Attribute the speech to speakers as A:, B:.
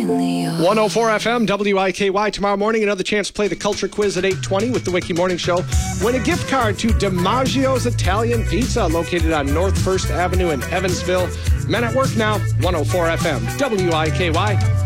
A: really yours.
B: 104 FM, WIKY. Tomorrow morning, another chance to play the Culture Quiz at 8:20 with the Wiki Morning Show. Win a gift card to DiMaggio's Italian Pizza, located on North 1st Avenue in Evansville. Men at Work now, 104 FM, WIKY.